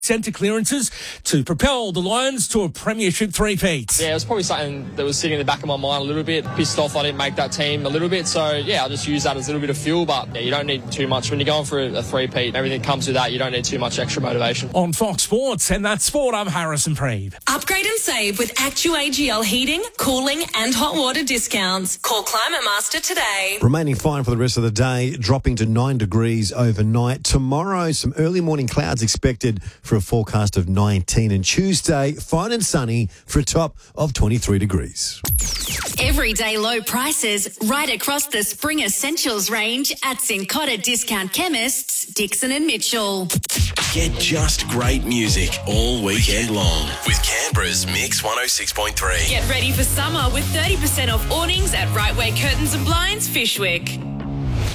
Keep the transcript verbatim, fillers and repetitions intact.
centre clearances to propel the Lions to a premiership three-peat. Yeah, it was probably something that was sitting in the back of my mind a little bit. Pissed off I didn't make that team a little bit. So, yeah, I'll just use that as a little bit of fuel. But yeah, you don't need too much. When you're going for a, a three-peat, everything comes with that. You don't need too much extra motivation. On Fox Sports, and that's Sport, I'm Harrison Preeb. Upgrade and save with Actu A G L heating, cooling and hot water discounts. Call Climate Master today. Remaining fine for the rest of the day, dropping to nine degrees overnight. Tomorrow, some early morning clouds expected for a forecast of nineteen. And Tuesday, fine and sunny for a top of twenty-three degrees. Everyday low prices right across the spring essentials range at Cincotta Discount Chemists, Dixon and Mitchell. Get just great music all weekend long with Canberra's Mix one oh six point three. Get ready for summer with thirty percent off awnings at Rightway Curtains and Blinds, Fishwick.